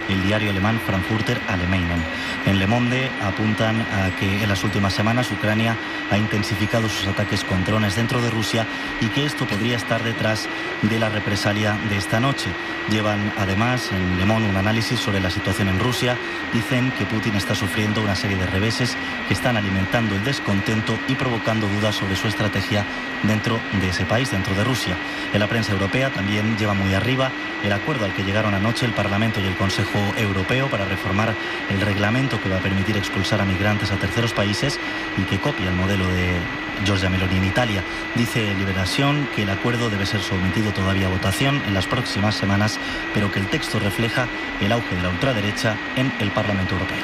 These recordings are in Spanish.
el diario alemán Frankfurter Allgemeine. En Le Monde apuntan a que en las últimas semanas Ucrania ha intensificado sus ataques con drones dentro de Rusia y que esto podría estar detrás de la represalia de esta noche. Llevan además en Le Monde un análisis sobre la situación en Rusia. Dicen que Putin está sufriendo una serie de reveses que están alimentando el descontento y provocando dudas sobre su estrategia dentro de ese país, dentro de Rusia. En la prensa europea también lleva muy arriba el acuerdo al que llegaron anoche el Parlamento y el Consejo Europeo para reformar el reglamento que va a permitir expulsar a migrantes a terceros países y que copia el modelo de Giorgia Meloni en Italia. Dice Liberación que el acuerdo debe ser sometido todavía a votación en las próximas semanas, pero que el texto refleja el auge de la ultraderecha en el Parlamento Europeo.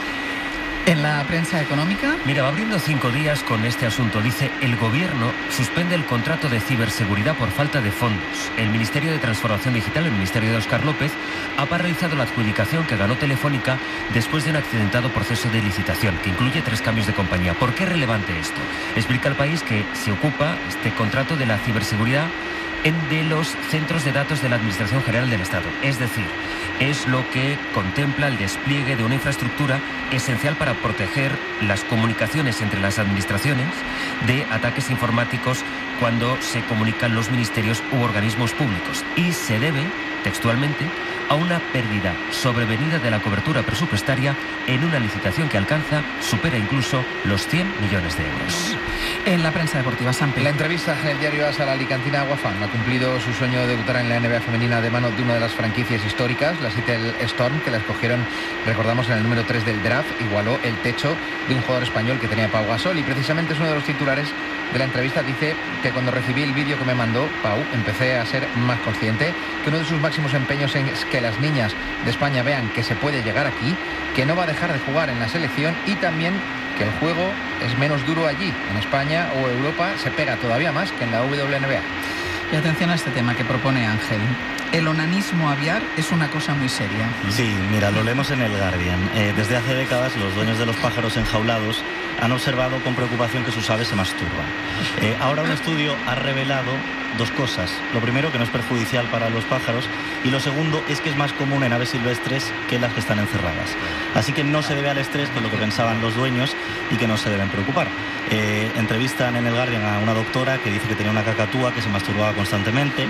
En la prensa económica... Mira, va abriendo 5 días con este asunto. Dice, el gobierno suspende el contrato de ciberseguridad por falta de fondos. El Ministerio de Transformación Digital, el Ministerio de Óscar López, ha paralizado la adjudicación que ganó Telefónica después de un accidentado proceso de licitación que incluye 3 cambios de compañía. ¿Por qué es relevante esto? Explica al país que se ocupa este contrato de la ciberseguridad de los centros de datos de la Administración General del Estado. Es decir, es lo que contempla el despliegue de una infraestructura esencial para proteger las comunicaciones entre las administraciones de ataques informáticos cuando se comunican los ministerios u organismos públicos. Y se debe, textualmente, a una pérdida sobrevenida de la cobertura presupuestaria en una licitación que supera incluso los 100 millones de euros. En la prensa deportiva, Sampi. La entrevista en el diario AS a la alicantina Aguafan ha cumplido su sueño de debutar en la NBA femenina de mano de una de las franquicias históricas, la Seattle Storm, que la escogieron, recordamos, en el número 3 del draft. Igualó el techo de un jugador español que tenía Pau Gasol y precisamente es uno de los titulares de la entrevista. Dice que cuando recibí el vídeo que me mandó Pau, empecé a ser más consciente que uno de sus máximos empeños es que las niñas de España vean que se puede llegar aquí, que no va a dejar de jugar en la selección y también que el juego es menos duro allí. En España o Europa se pega todavía más que en la WNBA. Y atención a este tema que propone Ángel. El onanismo aviar es una cosa muy seria. Sí, mira, lo leemos en el Guardian. Desde hace décadas los dueños de los pájaros enjaulados han observado con preocupación que sus aves se masturban. Ahora un estudio ha revelado 2 cosas. Lo primero, que no es perjudicial para los pájaros, y lo segundo es que es más común en aves silvestres que las que están encerradas. Así que no se debe al estrés, con lo que pensaban los dueños, y que no se deben preocupar. Entrevistan en el Guardian a una doctora que dice que tenía una cacatúa que se masturbaba constantemente.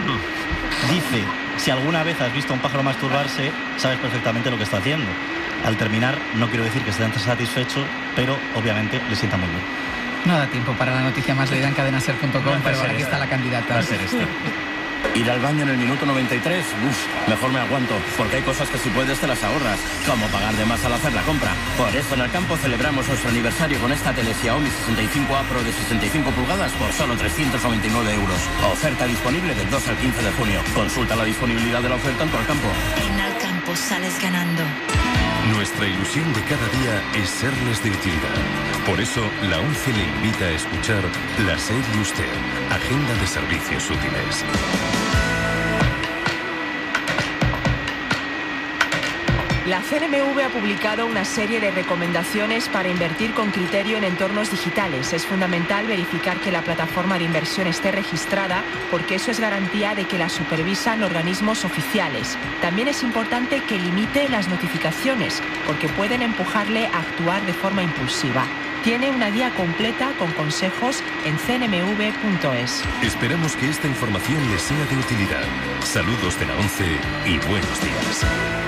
Dice, si alguna vez has visto a un pájaro masturbarse, sabes perfectamente lo que está haciendo. Al terminar, no quiero decir que esté satisfecho, pero obviamente le sienta muy bien. No da tiempo para la noticia más leída en cadenaser.com, pero aquí está la candidata. Va a ser esto. Ir al baño en el minuto 93, mejor me aguanto, porque hay cosas que si puedes te las ahorras, como pagar de más al hacer la compra. Por eso en Alcampo celebramos nuestro aniversario con esta tele Xiaomi 65A Pro de 65 pulgadas por solo 399 euros. Oferta disponible del 2 al 15 de junio. Consulta la disponibilidad de la oferta en tu Alcampo. En Alcampo sales ganando. Nuestra ilusión de cada día es serles de utilidad. Por eso, la ONCE le invita a escuchar La SER y Usted, Agenda de Servicios Útiles. La CNMV ha publicado una serie de recomendaciones para invertir con criterio en entornos digitales. Es fundamental verificar que la plataforma de inversión esté registrada, porque eso es garantía de que la supervisan organismos oficiales. También es importante que limite las notificaciones, porque pueden empujarle a actuar de forma impulsiva. Tiene una guía completa con consejos en cnmv.es. Esperamos que esta información les sea de utilidad. Saludos de la ONCE y buenos días.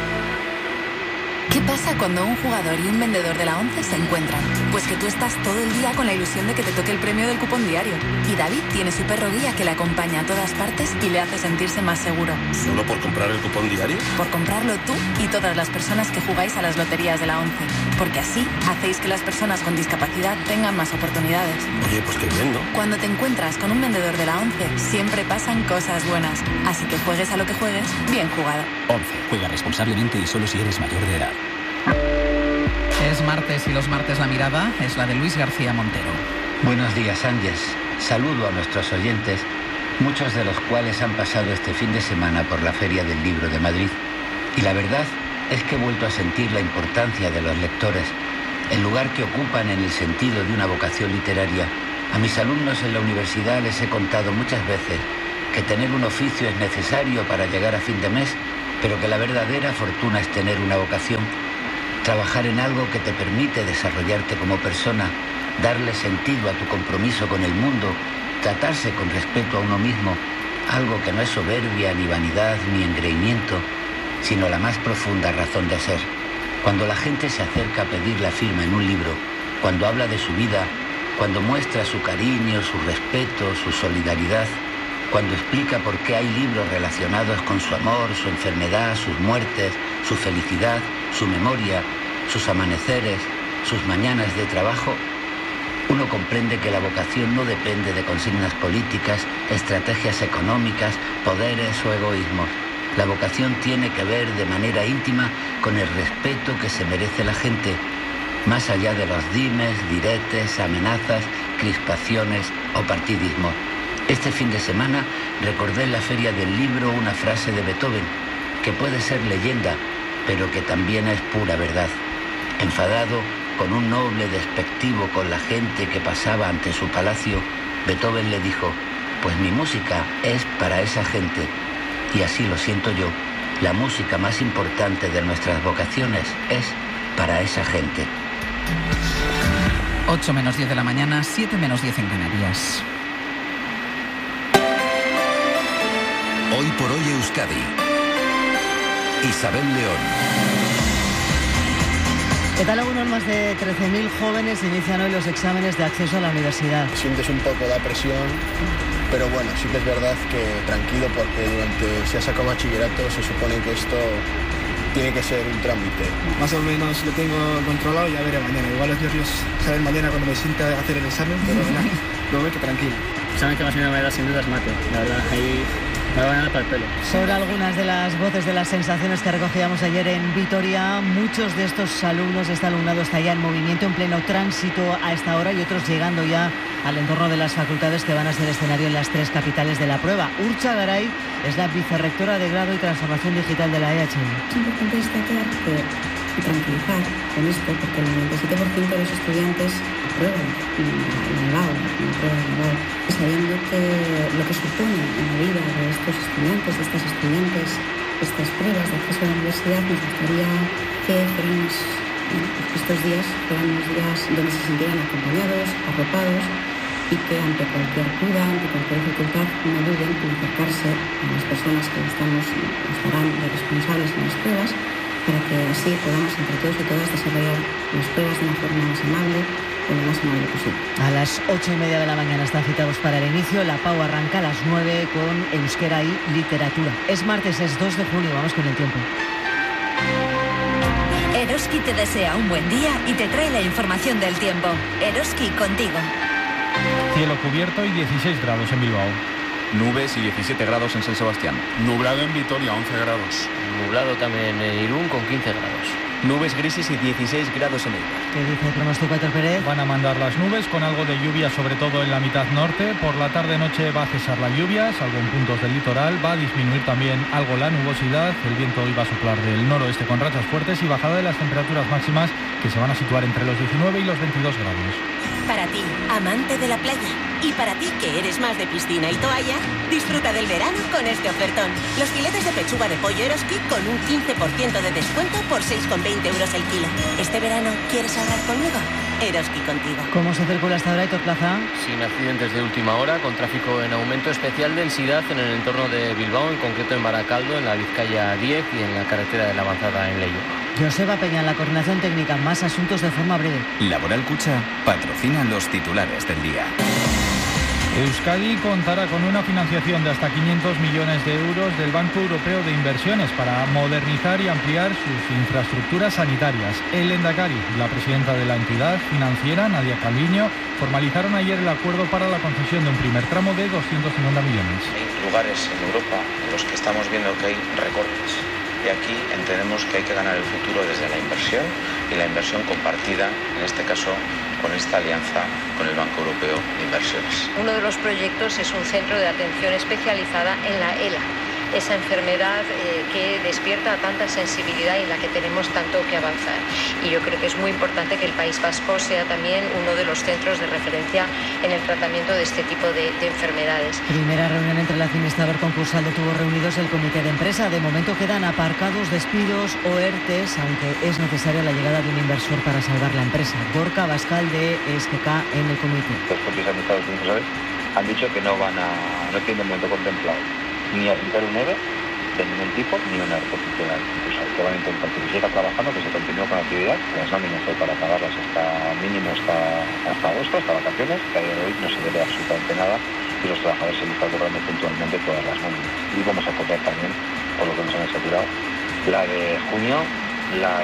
¿Qué pasa cuando un jugador y un vendedor de la ONCE se encuentran? Pues que tú estás todo el día con la ilusión de que te toque el premio del cupón diario. Y David tiene su perro guía que le acompaña a todas partes y le hace sentirse más seguro. ¿Solo por comprar el cupón diario? Por comprarlo tú y todas las personas que jugáis a las loterías de la ONCE. Porque así hacéis que las personas con discapacidad tengan más oportunidades. Oye, pues qué bien, ¿no? Cuando te encuentras con un vendedor de la ONCE, siempre pasan cosas buenas. Así que juegues a lo que juegues, bien jugado. ONCE. Juega responsablemente y solo si eres mayor de edad. Es martes y los martes la mirada es la de Luis García Montero. Buenos días, Ángeles. Saludo a nuestros oyentes, muchos de los cuales han pasado este fin de semana por la Feria del Libro de Madrid. Y la verdad es que he vuelto a sentir la importancia de los lectores, el lugar que ocupan en el sentido de una vocación literaria. A mis alumnos en la universidad les he contado muchas veces que tener un oficio es necesario para llegar a fin de mes pero que la verdadera fortuna es tener una vocación, trabajar en algo que te permite desarrollarte como persona, darle sentido a tu compromiso con el mundo, tratarse con respeto a uno mismo, algo que no es soberbia, ni vanidad, ni engreimiento, sino la más profunda razón de ser. Cuando la gente se acerca a pedir la firma en un libro, cuando habla de su vida, cuando muestra su cariño, su respeto, su solidaridad, cuando explica por qué hay libros relacionados con su amor, su enfermedad, sus muertes, su felicidad, su memoria, sus amaneceres, sus mañanas de trabajo, uno comprende que la vocación no depende de consignas políticas, estrategias económicas, poderes o egoísmos. La vocación tiene que ver de manera íntima con el respeto que se merece la gente, más allá de los dimes, diretes, amenazas, crispaciones o partidismo. Este fin de semana recordé en la Feria del Libro una frase de Beethoven, que puede ser leyenda, pero que también es pura verdad. Enfadado, con un noble despectivo con la gente que pasaba ante su palacio, Beethoven le dijo: pues mi música es para esa gente. Y así lo siento yo, la música más importante de nuestras vocaciones es para esa gente. 8 menos 10 de la mañana, 7 menos 10 en Canarias. Hoy por hoy Euskadi. Isabel León. ¿Qué tal, algunos? Más de 13.000 jóvenes inician hoy los exámenes de acceso a la universidad. Sientes un poco la presión, pero bueno, sí que es verdad que tranquilo, porque si has sacado bachillerato se supone que esto tiene que ser un trámite. Más o menos lo tengo controlado, ya veré mañana. Igual los nervios salen mañana cuando me sienta a hacer el examen, pero nada, lo veo que tranquilo. El examen que más miedo me da sin duda es mate, la verdad, ahí me van a dar para el pelo. Sobre algunas de las voces de las sensaciones que recogíamos ayer en Vitoria, muchos de estos alumnos, este alumnado está ya en movimiento, en pleno tránsito a esta hora, y otros llegando ya al entorno de las facultades que van a ser escenario en las 3 capitales de la prueba. Urcha Garay es la vicerrectora de Grado y Transformación Digital de la EHU. Es importante destacar y tranquilizar con esto, porque el 97% de los estudiantes aprueban la EBAU, sabiendo que lo que supone en la vida de estos estudiantes, de estas estudiantes, estas pruebas de acceso a la universidad, nos gustaría que estos días fueran unos días donde se sintieran acompañados, arropados, y que ante cualquier duda, ante cualquier dificultad, no duden en acercarse a las personas que estarán de responsables en las pruebas, para que así podamos entre todos y todas desarrollar las pruebas de una forma más amable, o lo más amable posible. A las 8:30 de la mañana están citados para el inicio. La PAU arranca a las 9 con euskera y literatura. Es martes, es 2 de junio, vamos con el tiempo. Eroski te desea un buen día y te trae la información del tiempo. Eroski contigo. Cielo cubierto y 16 grados en Bilbao. Nubes y 17 grados en San Sebastián. Nublado en Vitoria, 11 grados. Nublado también en Irún con 15 grados. Nubes grises y 16 grados en Eibar. ¿Qué dice el pronóstico, Héctor Pérez? Van a mandar las nubes con algo de lluvia, sobre todo en la mitad norte. Por la tarde-noche va a cesar la lluvia, salvo en puntos del litoral. Va a disminuir también algo la nubosidad. El viento hoy va a soplar del noroeste con rachas fuertes y bajada de las temperaturas máximas, que se van a situar entre los 19 y los 22 grados. Para ti, amante de la playa, y para ti que eres más de piscina y toalla, disfruta del verano con este ofertón. Los filetes de pechuga de pollo Eroski con un 15% de descuento por 6,20 euros el kilo. ¿Este verano quieres ahorrar conmigo? Eroski contigo. ¿Cómo se circula hasta ahora, Héctor Plaza? Sin accidentes de última hora, con tráfico en aumento, especial densidad en el entorno de Bilbao, en concreto en Baracaldo, en la Vizcaya 10 y en la carretera de la Avanzada en Leyo. Joseba Peña, en la coordinación técnica. Más asuntos de forma breve. Laboral Cucha patrocina los titulares del día. Euskadi contará con una financiación de hasta 500 millones de euros del Banco Europeo de Inversiones para modernizar y ampliar sus infraestructuras sanitarias. El Lehendakari y la presidenta de la entidad financiera, Nadia Calviño, formalizaron ayer el acuerdo para la concesión de un primer tramo de 250 millones. Hay lugares en Europa en los que estamos viendo que hay recortes. Y aquí entendemos que hay que ganar el futuro desde la inversión y la inversión compartida, en este caso con esta alianza con el Banco Europeo de Inversiones. Uno de los proyectos es un centro de atención especializada en la ELA, esa enfermedad que despierta tanta sensibilidad y en la que tenemos tanto que avanzar. Y yo creo que es muy importante que el País Vasco sea también uno de los centros de referencia en el tratamiento de este tipo de enfermedades. Primera reunión entre el administrador concursal de Tubos Reunidos y el comité de empresa. De momento quedan aparcados despidos o ERTEs, aunque es necesaria la llegada de un inversor para salvar la empresa. Gorka Bascal de SGK en el comité. Los propios administradores concursales han dicho que no tienen de momento contemplado ni aplicar un ERE de ningún tipo ni un ERTE funcional. Que van a intentar que se siga trabajando, que se continúe con la actividad. Las nóminas hay para pagarlas hasta agosto, hasta vacaciones, que a día de hoy no se debe absolutamente nada y los trabajadores se les está cobrando puntualmente todas las nóminas. Y vamos a cobrar también, por lo que nos han asegurado, la de junio y la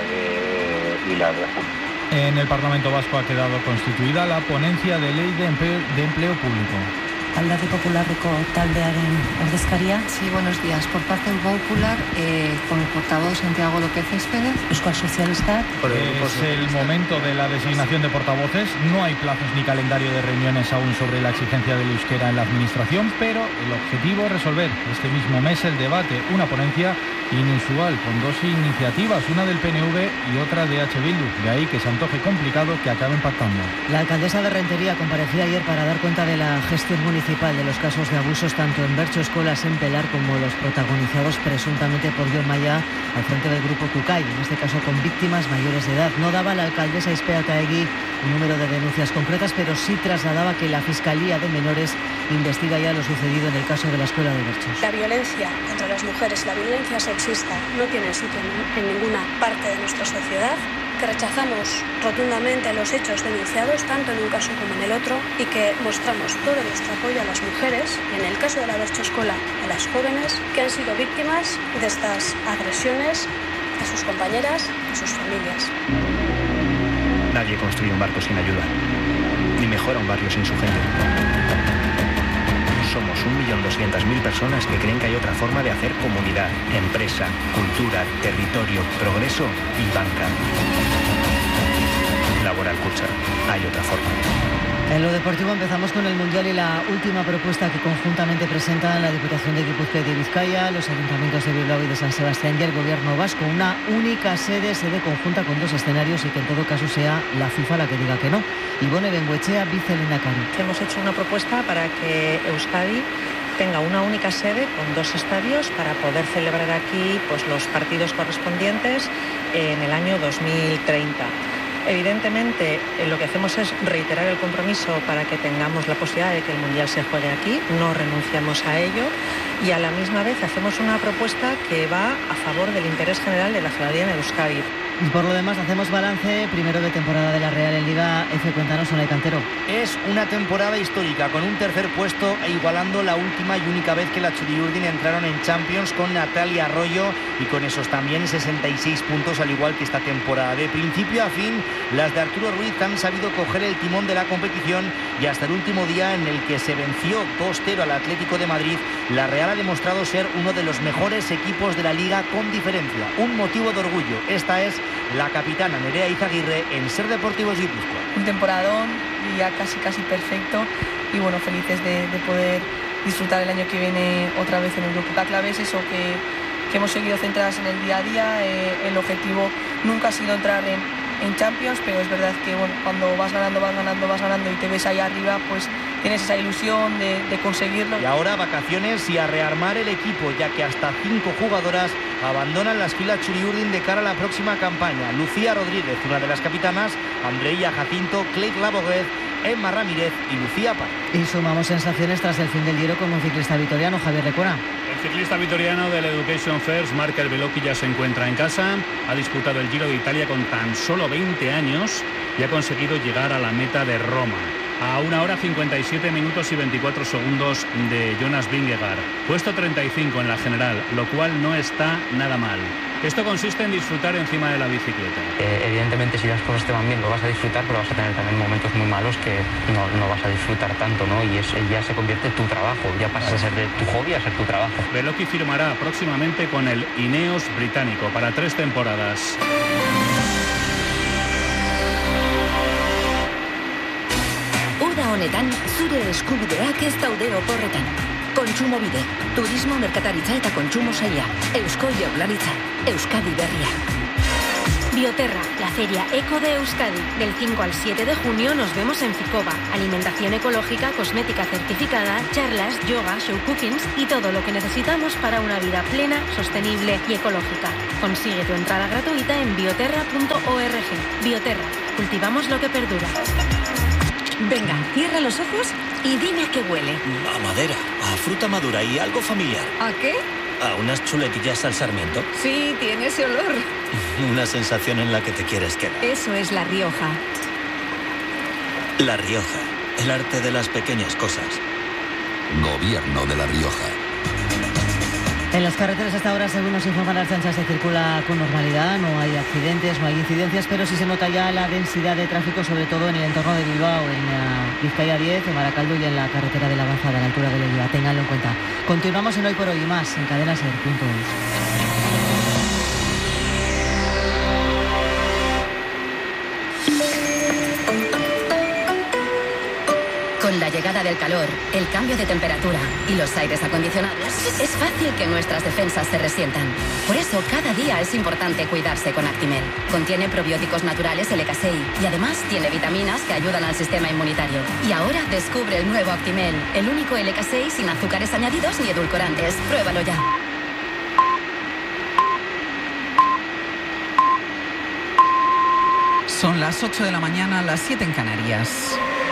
de julio. En el Parlamento Vasco ha quedado constituida la ponencia de ley de empleo público. Alderdi Popularreko taldearen ordezkaria. Sí, buenos días. Por parte del Popular, con el portavoz Santiago López Céspedes. Euskal Sozialistak. Es el momento de la designación de portavoces. No hay plazos ni calendario de reuniones aún sobre la exigencia del euskera en la administración, pero el objetivo es resolver este mismo mes el debate. Una ponencia inusual, con dos iniciativas, una del PNV y otra de H. Bildu. De ahí que se antoje complicado que acaben pactando. La alcaldesa de Rentería comparecía ayer para dar cuenta de la gestión municipal de los casos de abusos tanto en Bertso Escolas en Pelar como los protagonizados presuntamente por Jon Maya al frente del grupo Tucay, en este caso con víctimas mayores de edad. No daba la alcaldesa Ispea Taegui un número de denuncias concretas, pero sí trasladaba que la Fiscalía de Menores investiga ya lo sucedido en el caso de la escuela de Berchos. La violencia contra las mujeres, la violencia sexista no tiene sitio en ninguna parte de nuestra sociedad, que rechazamos rotundamente los hechos denunciados tanto en un caso como en el otro y que mostramos todo nuestro apoyo a las mujeres y en el caso de la Bertso Escola a las jóvenes que han sido víctimas de estas agresiones, a sus compañeras y sus familias. Nadie construye un barco sin ayuda, ni mejora un barrio sin su gente. Somos 1.200.000 personas que creen que hay otra forma de hacer comunidad, empresa, cultura, territorio, progreso y banca. Laboral Kutxa, hay otra forma. En lo deportivo empezamos con el Mundial y la última propuesta que conjuntamente presentan la Diputación de Guipúzcoa y de Vizcaya, los ayuntamientos de Bilbao y de San Sebastián y el Gobierno vasco. Una única sede conjunta con dos escenarios y que en todo caso sea la FIFA la que diga que no. Ibone Bengoechea, vicelehendakari. Hemos hecho una propuesta para que Euskadi tenga una única sede con dos estadios para poder celebrar aquí los partidos correspondientes en el año 2030. Evidentemente, lo que hacemos es reiterar el compromiso para que tengamos la posibilidad de que el Mundial se juegue aquí, no renunciamos a ello y a la misma vez hacemos una propuesta que va a favor del interés general de la ciudadanía de Euskadi. Y por lo demás hacemos balance primero de temporada de la Real en Liga F. Cuéntanos, Unai Cantero. Es una temporada histórica con un tercer puesto e igualando la última y única vez que la Txuri-Urdin entraron en Champions con Natalia Arroyo y con esos también 66 puntos al igual que esta temporada. De principio a fin, las de Arturo Ruiz han sabido coger el timón de la competición y hasta el último día en el que se venció 2-0 al Atlético de Madrid, la Real ha demostrado ser uno de los mejores equipos de la Liga con diferencia. Un motivo de orgullo. Esta es la capitana Nerea Izaguirre en Ser Deportivos Guipúzcoa. Un temporadón y ya casi perfecto y bueno, felices de poder disfrutar el año que viene otra vez en el grupo. La clave es eso, que hemos seguido centradas en el día a día. El objetivo nunca ha sido entrar en Champions, pero es verdad que bueno, cuando vas ganando y te ves ahí arriba, pues tienes esa ilusión de conseguirlo. Y ahora vacaciones y a rearmar el equipo, ya que hasta 5 jugadoras abandonan las filas Txuri-Urdin de cara a la próxima campaña. Lucía Rodríguez, una de las capitanas, Andreia Jacinto, Cleide Laboguez, Emma Ramírez y Lucía Paz. Y sumamos sensaciones tras el fin del Giro con un ciclista vitoriano, Javier Lecora. El ciclista vitoriano del Education First, Markel Bellocchi, ya se encuentra en casa. Ha disputado el Giro de Italia con tan solo 20 años y ha conseguido llegar a la meta de Roma. A 1 hora 57 minutos y 24 segundos de Jonas Vingegaard. Puesto 35 en la general, lo cual no está nada mal. Esto consiste en disfrutar encima de la bicicleta. Evidentemente, si las cosas te van bien, lo vas a disfrutar, pero vas a tener también momentos muy malos que no vas a disfrutar tanto, ¿no? Y ya se convierte en tu trabajo, ya pasas a ser de tu hobby a ser tu trabajo. Bellocchi firmará próximamente con el Ineos británico para 3 temporadas. Uda honetan, zure eskubideak ez daude oporretan. Kontsumobide, turismo merkataritza eta kontsumo saila. Eusko Jaurlaritza, Euskadi Berria. Bioterra, la feria eco de Euskadi. Del 5 al 7 de junio nos vemos en Ficoba. Alimentación ecológica, cosmética certificada, charlas, yoga, show cookings y todo lo que necesitamos para una vida plena, sostenible y ecológica. Consigue tu entrada gratuita en bioterra.org. Bioterra, cultivamos lo que perdura. Venga, cierra los ojos y dime a qué huele. A madera, a fruta madura y algo familiar. ¿A qué? A unas chuletillas al sarmiento. Sí, tiene ese olor. Una sensación en la que te quieres quedar. Eso es La Rioja. La Rioja, el arte de las pequeñas cosas. Gobierno de La Rioja. En las carreteras hasta ahora, según nos informa la Ertzaintza, se circula con normalidad, no hay accidentes, no hay incidencias, pero sí se nota ya la densidad de tráfico, sobre todo en el entorno de Bilbao, en la Vizcaya 10, en Baracaldo y en la carretera de la Avanzada, a la altura de Leioa. Ténganlo en cuenta. Continuamos en Hoy por Hoy y más en cadenaser.es. Con la llegada del calor, el cambio de temperatura y los aires acondicionados, es fácil que nuestras defensas se resientan. Por eso, cada día es importante cuidarse con Actimel. Contiene probióticos naturales LK6 y además tiene vitaminas que ayudan al sistema inmunitario. Y ahora descubre el nuevo Actimel, el único LK6 sin azúcares añadidos ni edulcorantes. Pruébalo ya. Son las 8 de la mañana, las 7 en Canarias.